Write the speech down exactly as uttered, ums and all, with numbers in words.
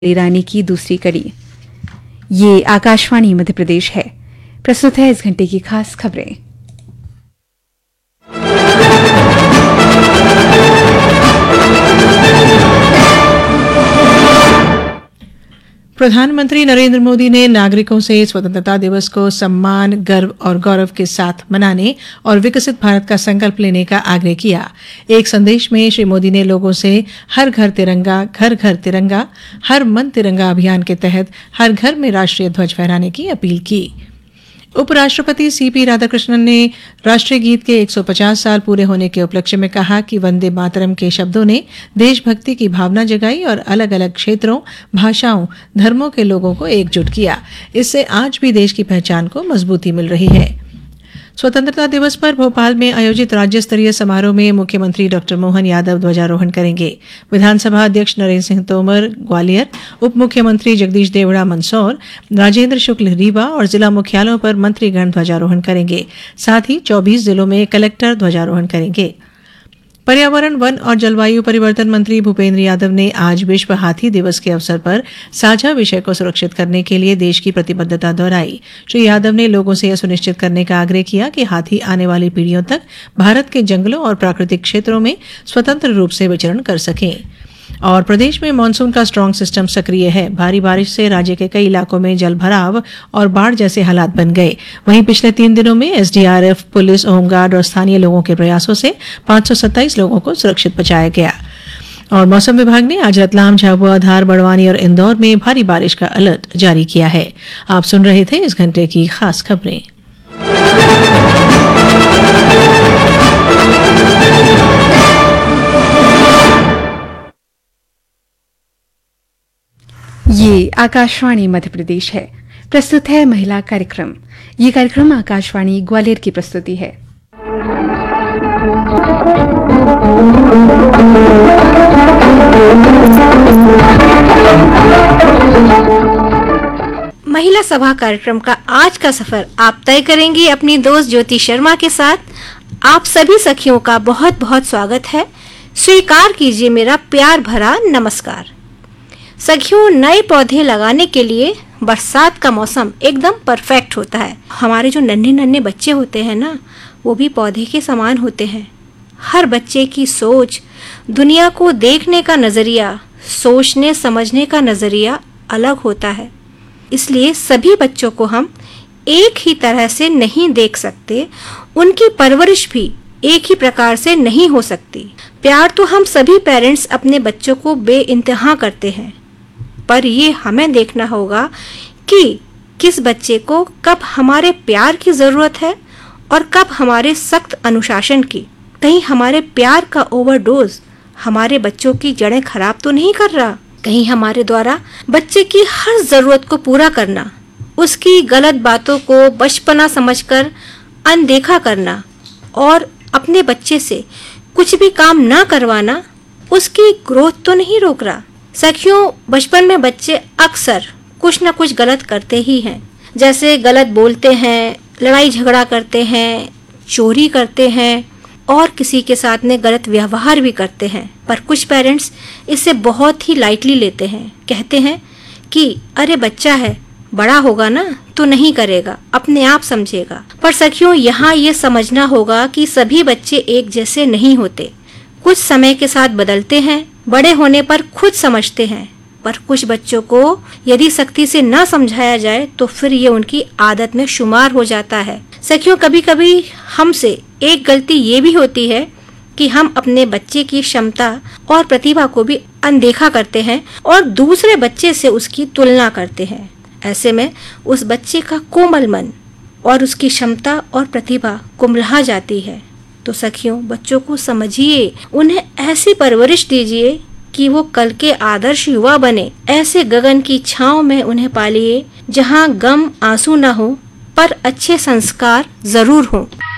रानी की दूसरी कड़ी। ये आकाशवाणी मध्य प्रदेश है। प्रस्तुत है इस घंटे की खास खबरें। प्रधानमंत्री नरेंद्र मोदी ने नागरिकों से स्वतंत्रता दिवस को सम्मान, गर्व और गौरव के साथ मनाने और विकसित भारत का संकल्प लेने का आग्रह किया। एक संदेश में श्री मोदी ने लोगों से हर घर तिरंगा, घर घर तिरंगा, हर मन तिरंगा अभियान के तहत हर घर में राष्ट्रीय ध्वज फहराने की अपील की। उपराष्ट्रपति सीपी राधाकृष्णन ने राष्ट्रीय गीत के एक सौ पचास साल पूरे होने के उपलक्ष्य में कहा कि वंदे मातरम के शब्दों ने देशभक्ति की भावना जगाई और अलग अलग क्षेत्रों, भाषाओं, धर्मों के लोगों को एकजुट किया। इससे आज भी देश की पहचान को मजबूती मिल रही है। स्वतंत्रता दिवस पर भोपाल में आयोजित राज्य स्तरीय समारोह में मुख्यमंत्री डॉक्टर मोहन यादव ध्वजारोहण करेंगे। विधानसभा अध्यक्ष नरेंद्र सिंह तोमर ग्वालियर, उप मुख्यमंत्री जगदीश देवड़ा मंदसौर, राजेंद्र शुक्ल रीवा और जिला मुख्यालयों पर मंत्रीगण ध्वजारोहण करेंगे। साथ ही चौबीस जिलों में कलेक्टर ध्वजारोहण करेंगे। पर्यावरण, वन और जलवायु परिवर्तन मंत्री भूपेंद्र यादव ने आज विश्व हाथी दिवस के अवसर पर साझा विषय को सुरक्षित करने के लिए देश की प्रतिबद्धता दोहराई। श्री यादव ने लोगों से यह सुनिश्चित करने का आग्रह किया कि हाथी आने वाली पीढ़ियों तक भारत के जंगलों और प्राकृतिक क्षेत्रों में स्वतंत्र रूप से विचरण कर सकें। और प्रदेश में मानसून का स्ट्रांग सिस्टम सक्रिय है। भारी बारिश से राज्य के कई इलाकों में जल भराव और बाढ़ जैसे हालात बन गए। वहीं पिछले तीन दिनों में एसडीआरएफ, पुलिस, होमगार्ड और स्थानीय लोगों के प्रयासों से पांच सौ सत्ताईस लोगों को सुरक्षित बचाया गया। और मौसम विभाग ने आज रतलाम, झाबुआ, धार, बड़वानी और इंदौर में भारी बारिश का अलर्ट जारी किया है। आप सुन रहे थे इस घंटे की खास खबरें। ये आकाशवाणी मध्य प्रदेश है। प्रस्तुत है महिला कार्यक्रम। ये कार्यक्रम आकाशवाणी ग्वालियर की प्रस्तुति है। महिला सभा कार्यक्रम का आज का सफर आप तय करेंगी अपनी दोस्त ज्योति शर्मा के साथ। आप सभी सखियों का बहुत बहुत स्वागत है। स्वीकार कीजिए मेरा प्यार भरा नमस्कार। सखियों, नए पौधे लगाने के लिए बरसात का मौसम एकदम परफेक्ट होता है। हमारे जो नन्हे नन्हे बच्चे होते हैं ना, वो भी पौधे के समान होते हैं। हर बच्चे की सोच, दुनिया को देखने का नजरिया, सोचने समझने का नजरिया अलग होता है। इसलिए सभी बच्चों को हम एक ही तरह से नहीं देख सकते। उनकी परवरिश भी एक ही प्रकार से नहीं हो सकती। प्यार तो हम सभी पेरेंट्स अपने बच्चों को बेइंतहा करते हैं, पर ये हमें देखना होगा कि किस बच्चे को कब हमारे प्यार की जरूरत है और कब हमारे सख्त अनुशासन की। कहीं हमारे प्यार का ओवरडोज हमारे बच्चों की जड़ें खराब तो नहीं कर रहा। कहीं हमारे द्वारा बच्चे की हर जरूरत को पूरा करना, उसकी गलत बातों को बचपना समझकर अनदेखा करना और अपने बच्चे से कुछ भी काम ना करवाना उसकी ग्रोथ तो नहीं रोक रहा। सखियों, बचपन में बच्चे अक्सर कुछ न कुछ गलत करते ही हैं। जैसे गलत बोलते हैं, लड़ाई झगड़ा करते हैं, चोरी करते हैं और किसी के साथ में गलत व्यवहार भी करते हैं। पर कुछ पेरेंट्स इसे बहुत ही लाइटली लेते हैं। कहते हैं कि अरे बच्चा है, बड़ा होगा ना तो नहीं करेगा, अपने आप समझेगा। पर सखियों, यहाँ ये समझना होगा कि सभी बच्चे एक जैसे नहीं होते। कुछ समय के साथ बदलते हैं, बड़े होने पर खुद समझते हैं। पर कुछ बच्चों को यदि सख्ती से ना समझाया जाए तो फिर ये उनकी आदत में शुमार हो जाता है। सखियों, कभी कभी हमसे एक गलती ये भी होती है कि हम अपने बच्चे की क्षमता और प्रतिभा को भी अनदेखा करते हैं और दूसरे बच्चे से उसकी तुलना करते हैं। ऐसे में उस बच्चे का कोमल मन और उसकी क्षमता और प्रतिभा कुम्हला जाती है। तो सखियों, बच्चों को समझिए, उन्हें ऐसी परवरिश दीजिए कि वो कल के आदर्श युवा बने। ऐसे गगन की छांव में उन्हें पालिए जहां गम आंसू न हो, पर अच्छे संस्कार जरूर हो।